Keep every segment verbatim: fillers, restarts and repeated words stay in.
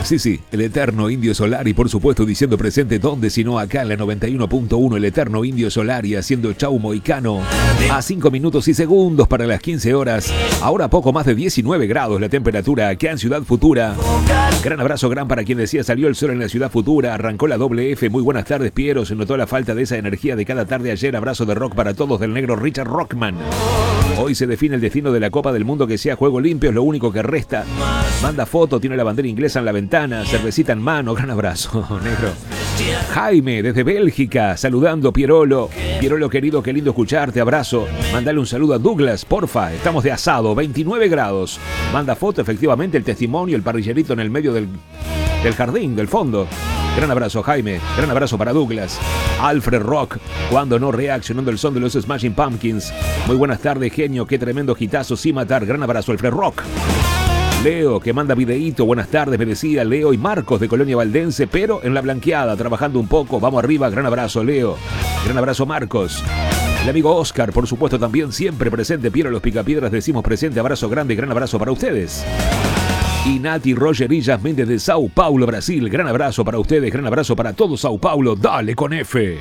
Sí, sí, el eterno Indio Solari, por supuesto, diciendo presente donde, sino acá en la noventa y uno punto uno, el eterno Indio Solari haciendo chau moicano a cinco minutos y segundos para las quince horas. Ahora poco más de diecinueve grados la temperatura acá en Ciudad Futura. Gran abrazo, gran para quien decía salió el sol en la Ciudad Futura, arrancó la doble F. Muy buenas tardes, Piero. Se notó la falta de esa energía de cada tarde ayer. Abrazo de rock para todos del negro Richard Rockman. Hoy se define el destino de la Copa del Mundo, que sea juego limpio, es lo único que resta. Manda foto, tiene la bandera inglesa en la ventana, cervecita en mano. Gran abrazo, negro. Jaime, desde Bélgica, saludando, Pierolo. Pierolo querido, qué lindo escucharte, abrazo. Mandale un saludo a Douglas, porfa. Estamos de asado, veintinueve grados. Manda foto, efectivamente, el testimonio, el parrillerito en el medio del, del jardín, del fondo. Gran abrazo, Jaime. Gran abrazo para Douglas. Alfred Rock, cuando no reaccionando el son de los Smashing Pumpkins. Muy buenas tardes, genio. Qué tremendo hitazo sin matar. Gran abrazo, Alfred Rock. Leo, que manda videíto. Buenas tardes, me decía Leo y Marcos de Colonia Valdense, pero en la blanqueada, trabajando un poco. Vamos arriba. Gran abrazo, Leo. Gran abrazo, Marcos. El amigo Oscar, por supuesto, también siempre presente. Piero los Picapiedras, decimos presente. Abrazo grande, gran abrazo para ustedes. Y Nati, Roger y Yasmín desde Sao Paulo, Brasil. Gran abrazo para ustedes, gran abrazo para todo Sao Paulo. Dale con F.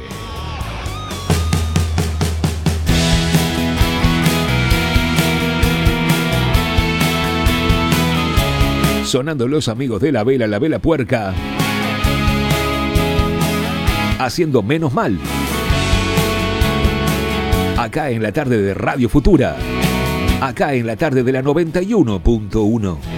Sonando los amigos de la vela, la vela puerca. Haciendo menos mal. Acá en la tarde de Radio Futura. Acá en la tarde de la noventa y uno punto uno.